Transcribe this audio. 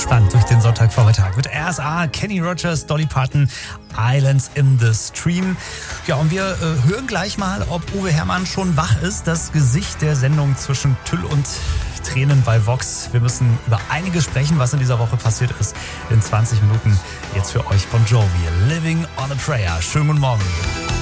entspannt durch den Sonntagvormittag mit RSA, Kenny Rogers, Dolly Parton, Islands in the Stream. Ja, und wir hören gleich mal, ob Uwe Herrmann schon wach ist. Das Gesicht der Sendung zwischen Tüll und Tränen bei Vox. Wir müssen über einiges sprechen, was in dieser Woche passiert ist. In 20 Minuten jetzt für euch Bon Jovi, Living on a Prayer. Schönen guten Morgen.